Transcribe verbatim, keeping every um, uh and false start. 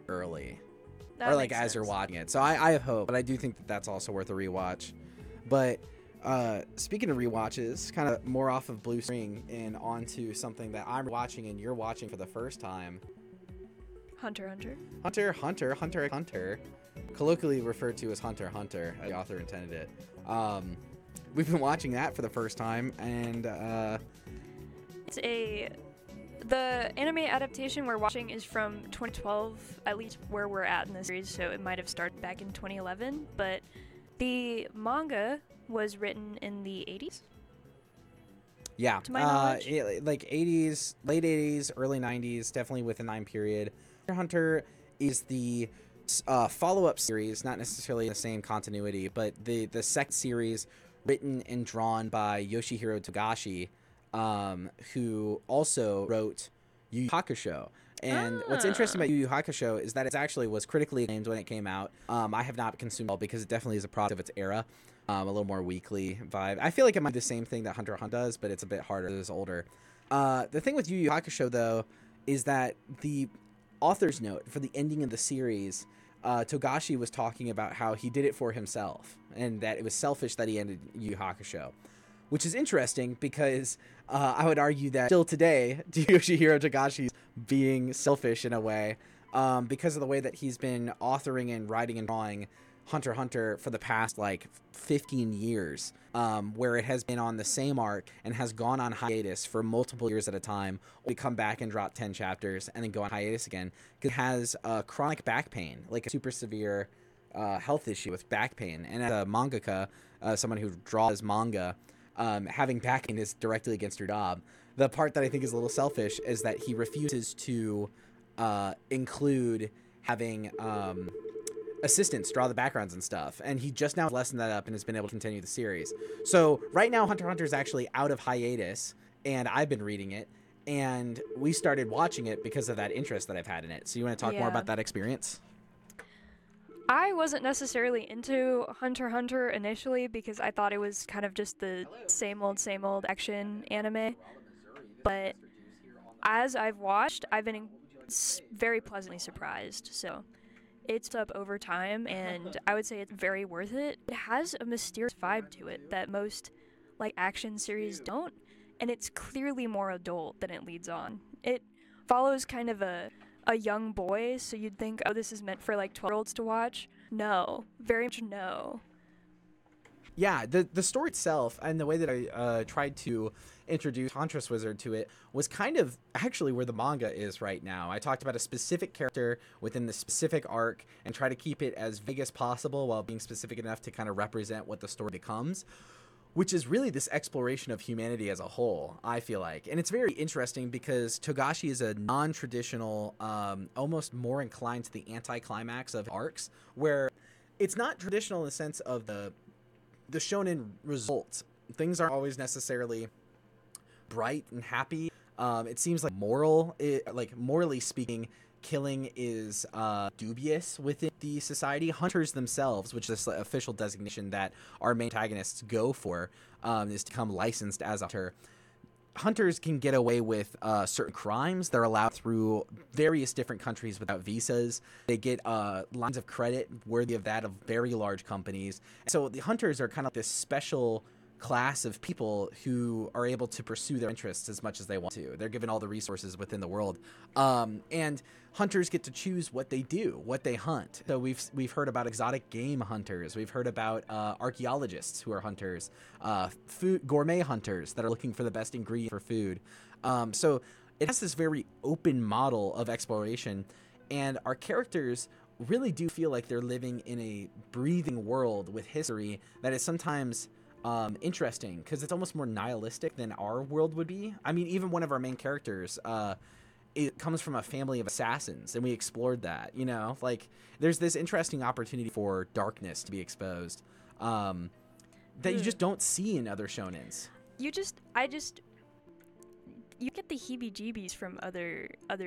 early, That or like makes as you're sense. watching it. So I, I have hope, but I do think that that's also worth a rewatch. But uh, speaking of rewatches, kind of more off of Blue String and onto something that I'm watching and you're watching for the first time. Hunter x Hunter. Hunter, Hunter, Hunter, x Hunter, colloquially referred to as Hunter x Hunter. The author intended it. Um, we've been watching that for the first time, and uh, It's a the anime adaptation we're watching is from twenty twelve, at least where we're at in the series. So it might have started back in twenty eleven, but the manga was written in the eighties. yeah, To my uh, knowledge. it- like eighties, late eighties, early nineties, definitely within nine period. Hunter x Hunter is the uh, follow-up series, not necessarily the same continuity, but the the second series written and drawn by Yoshihiro Togashi, um, who also wrote Yu Yu Hakusho. And what's interesting Ah. about Yu Yu Hakusho is that it actually was critically acclaimed when it came out. Um, I have not consumed it all because it definitely is a product of its era. Um, a little more weekly vibe. I feel like it might be the same thing that Hunter x Hunter does, but it's a bit harder as it's older. Uh, the thing with Yu Yu Hakusho, though, is that the author's note for the ending of the series, uh, Togashi was talking about how he did it for himself and that it was selfish that he ended Yu Yu Hakusho, which is interesting because uh, I would argue that still today, Yoshihiro Togashi's being selfish in a way um, because of the way that he's been authoring and writing and drawing Hunter x Hunter for the past like fifteen years, um, where it has been on the same arc and has gone on hiatus for multiple years at a time. We come back and drop ten chapters and then go on hiatus again because it has uh, chronic back pain, like a super severe uh, health issue with back pain. And as a mangaka, uh, someone who draws manga, um, having back pain is directly against your job. The part that I think is a little selfish is that he refuses to uh, include having um, assistants draw the backgrounds and stuff, and he just now lessened that up and has been able to continue the series. So right now Hunter x Hunter is actually out of hiatus, and I've been reading it, and we started watching it because of that interest that I've had in it. So you want to talk more Yeah. about that experience? I wasn't necessarily into Hunter x Hunter initially because I thought it was kind of just the same old, same old action anime. But as I've watched, I've been in- s- very pleasantly surprised. So it's up over time, and I would say it's very worth it. It has a mysterious vibe to it that most like action series don't, and it's clearly more adult than it leads on. It follows kind of a a young boy, so you'd think, oh, this is meant for like twelve-year-olds to watch. No, very much no. Yeah, the the story itself and the way that I uh, tried to introduce Huntress Wizard to it was kind of actually where the manga is right now. I talked about a specific character within the specific arc and try to keep it as vague as possible while being specific enough to kind of represent what the story becomes, which is really this exploration of humanity as a whole, I feel like. And it's very interesting because Togashi is a non-traditional, um, almost more inclined to the anti-climax of arcs, where it's not traditional in the sense of the the shonen results. Things aren't always necessarily bright and happy. Um, it seems like moral, it, like morally speaking, killing is uh, dubious within the society. Hunters themselves, which is the official designation that our main antagonists go for, um, is to become licensed as a hunter. Hunters can get away with uh, certain crimes. They're allowed through various different countries without visas. They get uh, lines of credit worthy of that of very large companies. So the hunters are kind of this special class of people who are able to pursue their interests as much as they want to. They're given all the resources within the world. Um, and hunters get to choose what they do, what they hunt. So we've we've heard about exotic game hunters. We've heard about uh, archaeologists who are hunters, uh, food gourmet hunters that are looking for the best ingredient for food. Um, so it has this very open model of exploration, and our characters really do feel like they're living in a breathing world with history that is sometimes um, interesting because it's almost more nihilistic than our world would be. I mean, even one of our main characters, uh, it comes from a family of assassins, and we explored that. You know, like there's this interesting opportunity for darkness to be exposed um, that you Ugh. just don't see in other shonens. You just, I just, you get the heebie-jeebies from other other